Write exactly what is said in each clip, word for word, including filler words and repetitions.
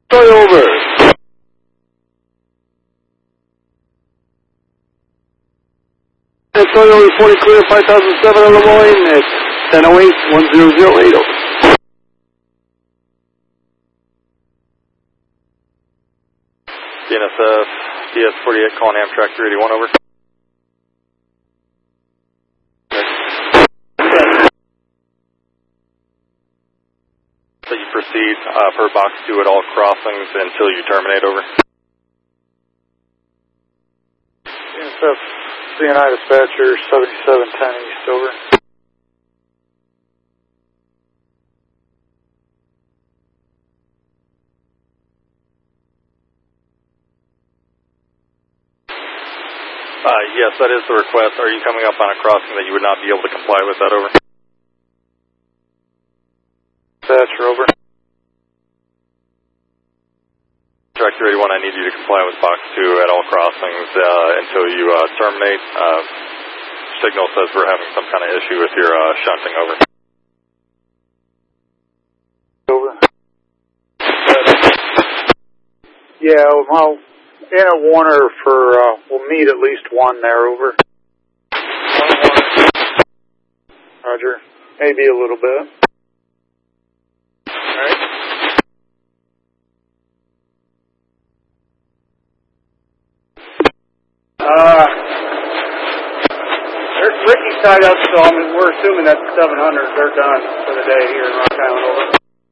Troy over. Antonio reporting clear five thousand seven on Lemoyne at ten oh eight, one zero zero eight over. D N S F, D S forty-eight calling Amtrak three eighty-one over. So you proceed uh, for box two at all crossings until you terminate over. D N S F, C N I dispatcher seventy-seven ten east over. Uh, yes, that is the request. Are you coming up on a crossing that you would not be able to comply with that over? Dispatcher over. Track three eighty-one, I need you to comply with box two at all crossings uh, until you uh, terminate. Uh, signal says we're having some kind of issue with your uh, shunting over. Over. Yeah, well, in a Warner for, uh, we'll need at least one there, over. One Warner. Roger. Maybe a little bit. Alright. Uh, Ricky's tied up, so I mean, we're assuming that's seven hundred. They're done for the day here in Rock Island, over.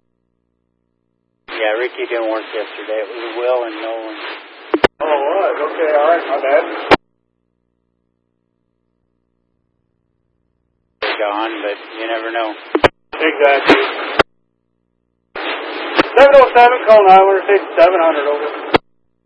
Yeah, Ricky didn't work yesterday. It was Will and Nolan. Oh, it was? Okay, alright, my bad. They're gone, but you never know. Exactly. seven oh seven, calling Islanders, seven hundred, over.